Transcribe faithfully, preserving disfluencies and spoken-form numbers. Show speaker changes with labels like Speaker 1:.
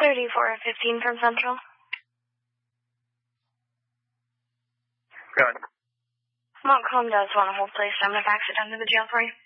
Speaker 1: thirty-four fifteen from Central.
Speaker 2: Go ahead.
Speaker 1: Montcalm does want to hold place. I'm going to fax it down to the jail for you.